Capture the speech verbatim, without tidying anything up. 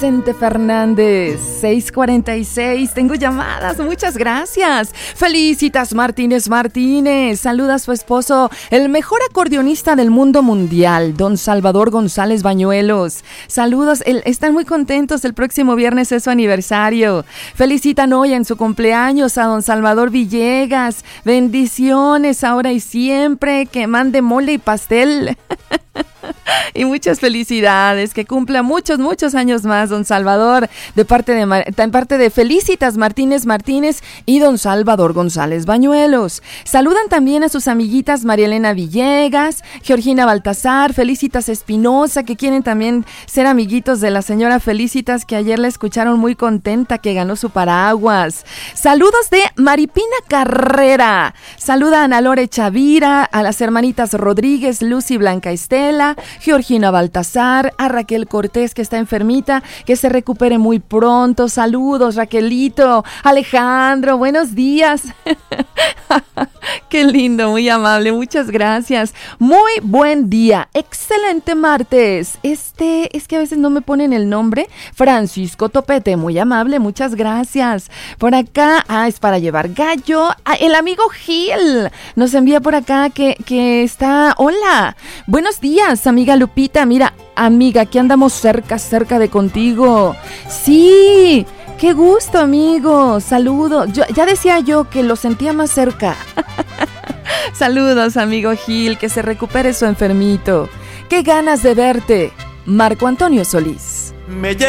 Vicente Fernández, seis cuarenta y seis. Tengo llamadas, muchas gracias. Felicitas Martínez Martínez. Saluda a su esposo, el mejor acordeonista del mundo mundial, don Salvador González Bañuelos. Saludos, el, están muy contentos. El próximo viernes es su aniversario. Felicitan hoy en su cumpleaños a don Salvador Villegas. Bendiciones ahora y siempre. Que mande mole y pastel. Y muchas felicidades, que cumpla muchos, muchos años más, don Salvador, de parte de, de parte de Felicitas Martínez Martínez y don Salvador González Bañuelos. Saludan también a sus amiguitas María Elena Villegas, Georgina Baltasar, Felicitas Espinosa, que quieren también ser amiguitos de la señora Felicitas, que ayer la escucharon muy contenta que ganó su paraguas. Saludos de Maripina Carrera. Saluda a Ana Lore Chavira, a las hermanitas Rodríguez, Lucy Blanca Estela, Georgina Baltasar, a Raquel Cortés, que está enfermita, que se recupere muy pronto. Saludos, Raquelito. Alejandro, buenos días. Qué lindo, muy amable, muchas gracias. Muy buen día, excelente martes. Este, es que a veces no me ponen el nombre. Francisco Topete, muy amable, muchas gracias. Por acá, ah, es para llevar gallo. Ah, el amigo Gil nos envía por acá que, que está, hola, buenos días, amiga Lupita. Mira, amiga, aquí andamos cerca, cerca de contigo. Sí, qué gusto, amigo. Saludos. Yo, ya decía yo que lo sentía más cerca. Saludos, amigo Gil, que se recupere su enfermito. Qué ganas de verte. Marco Antonio Solís. Me